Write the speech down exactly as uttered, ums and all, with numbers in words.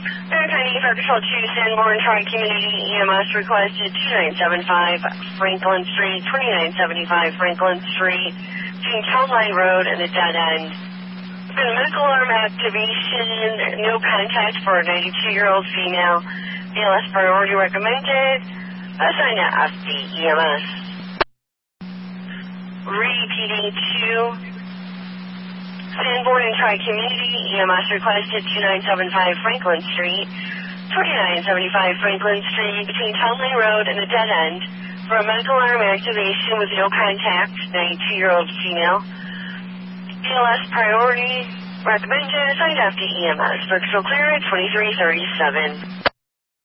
Maritime Fire Patrol two, Sanborn Tri-Community E M S requested two nine seven five Franklin Street, twenty-nine seventy-five Franklin Street, between Town Line Road and the dead end. Been a medical alarm activation, no contact for a ninety-two-year-old female. B L S priority recommended. Assigned to F D E M S. Repeating two. Sanborn and Tri-Community E M S requested two nine seven five Franklin Street, twenty-nine seventy-five Franklin Street, between Town Line Road and the dead end, for a medical alarm activation with no contact, ninety-two-year-old female. B L S priority recommended. Assigned F D E M S. Virtual clear at twenty-three thirty-seven.